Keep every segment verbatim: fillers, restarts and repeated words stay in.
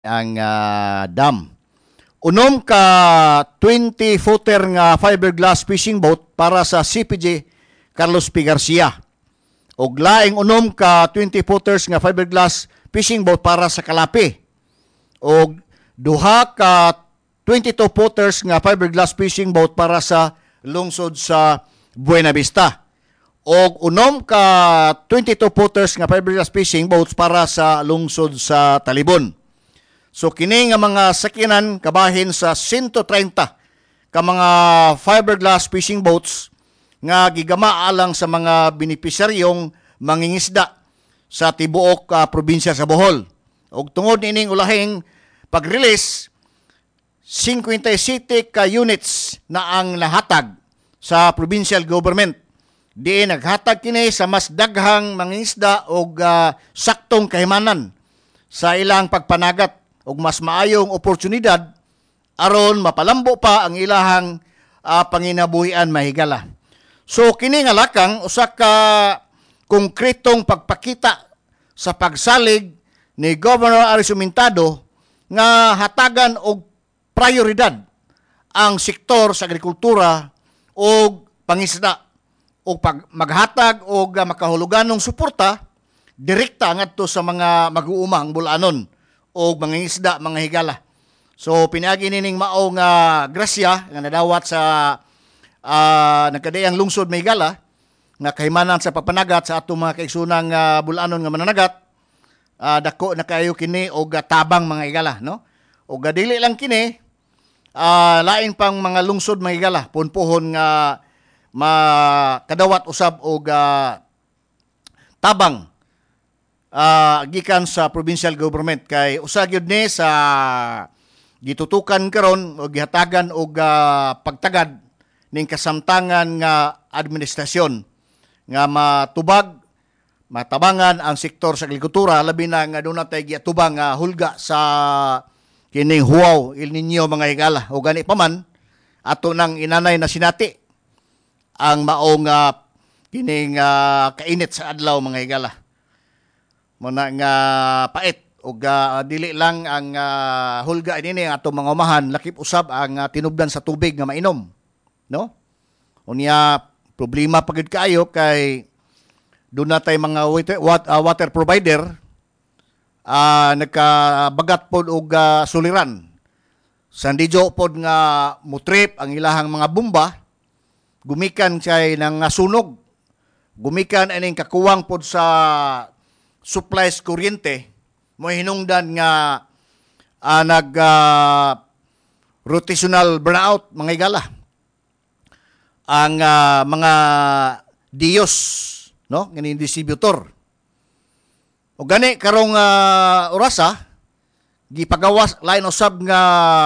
ang ah, dam. Unom ka twenty footer nga fiberglass fishing boat para sa C P J Carlos P. Garcia. Og laing unom ka twenty footers nga fiberglass fishing boat para sa Kalapi. Og duha ka twenty-two footers nga fiberglass fishing boat para sa lungsod sa Buena Vista. Og unom ka twenty-two footers nga fiberglass fishing boats para sa lungsod sa Talibon. So kini nga mga sakyanan kabahin sa one hundred thirty ka mga fiberglass fishing boats nga gigama alang sa mga benepisyaryong mangingisda sa tibuok uh, probinsya sa Bohol. Og tungod ining ulahing pag-release, fifty-seven ka units na ang nahatag sa provincial government. Di naghatag kini sa mas daghang mangingisda og uh, saktong kahimanan sa ilang pagpanagat og mas maayong oportunidad aron mapalambo pa ang ilahang uh, panginabuhian mahigala. So kini nga lakang usa ka konkretong pagpakita sa pagsalig ni Governor Aris Humintado nga hatagan og prioridad ang sektor sa agrikultura o pangisda o pag maghatag og makahuluganong suporta direkta ngadto sa mga mag-uumang bulanon o mga isda, mga higala. So pinaagi nining mao nga grasya nga nadawat sa uh, nagkadayang lungsod may higala nga kahimanan sa pagpanagat sa atong mga kaigsunang uh, bulanon nga mananagat. Uh, dako na kayo kini og tabang mga higala, no? Og dili lang kini uh, lain pang mga lungsod mga higala punpuhon nga makadawat usab og uh, tabang Uh, gikan sa provincial government kay usa gyud ni sa gitutukan karon o gihatagan og uh, pagtagad ning kasamtangan nga administrasyon nga matubag matabangan ang sektor sa agrikultura labi na nga doon natay giatubang nga uh, hulga sa kining huaw El Nino mga higala o gani pa man ato nang inanay na sinati ang maong uh, kining uh, kainit sa adlaw mga higala. Muna nga pait o uh, dili lang ang uh, hulga ini ang atong mga umahan lakip usab ang uh, tinubdan sa tubig nga mainom, no? Unya problema pagid kaayo kay doon natay mga water, uh, water provider uh, nagkabagat pod og uh, suliran. Sandijo pod nga mutrip ang ilahang mga bomba gumikan kay nang sunog. Gumikan aning kakuwang pod sa supplies kuryente mo hinungdan nga uh, nag uh, rotational burnout mga igala ang uh, mga Dios, no, ngani distributor o gani karong uh, orasa gipagawas line usab nga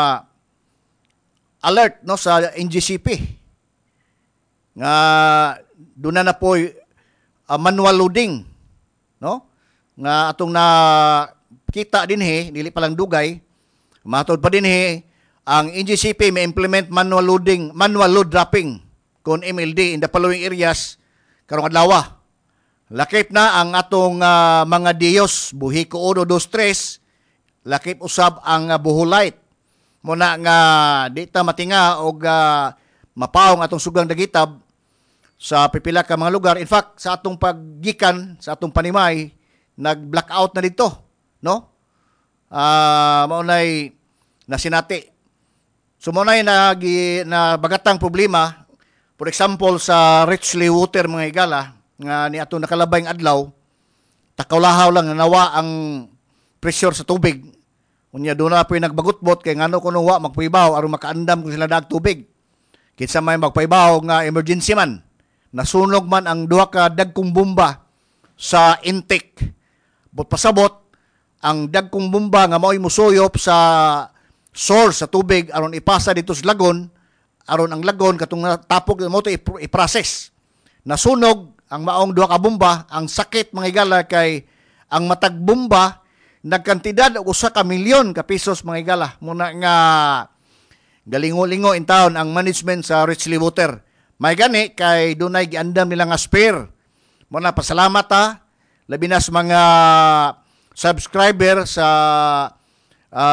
alert, no, sa N G C P nga duna na po uh, manual loading, no, nga atong na kita dinhi dili pa lang dugay matod pa dinhi ang N G C P may implement manual loading manual load dropping kon M L D in the following areas karong adlaw. Lakip na ang atong uh, mga Dios Buhiko uno, dos, tres lakip usab ang uh, Boholite muna nga di ta matinga og uh, mapaong atong sugang dagitab sa pipila ka mga lugar. In fact sa atong paggikan sa atong panimay nag-blackout na dito, no? Ah, uh, maunay nasinati. So maunay na na bagatang problema. For example sa Richley Water mga higala nga ni atong nakalabayng adlaw, takawlahaw lang nawa ang pressure sa tubig. Unya doon na po yung nagbagutbot kay ngano kuno wa magpaibaw aron makaandam kung sila dag tubig. Kinsa may magpaibaw nga emergency man. Nasunog man ang duha ka dagkong bomba sa intake. But pasabot ang dagkong bomba nga mao'y musuyop sa source sa tubig aron ipasa dito sa lagon aron ang lagon katong tapok mo to i-process. Nasunog ang maong duha ka bomba, ang sakit mga higala kay ang matag bomba nagkantidad og usa ka milyon ka pesos mga higala. Muna nga galingo-lingo in town ang management sa Richley Water. May gani kay dunay giandam nila nga spare. Muna pasalamat ha labi na sa mga subscriber sa